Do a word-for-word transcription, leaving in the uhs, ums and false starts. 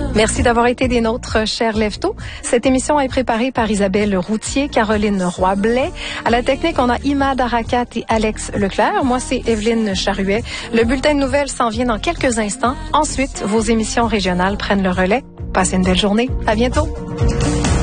Merci d'avoir été des nôtres, chers lève-tôt. Cette émission est préparée par Isabelle Routier, Caroline Roy-Blais. À la technique, on a Imad Arakat et Alex Leclerc. Moi, c'est Evelyne Charuet. Le bulletin de nouvelles s'en vient dans quelques instants. Ensuite, vos émissions régionales prennent le relais. Passez une belle journée. À bientôt.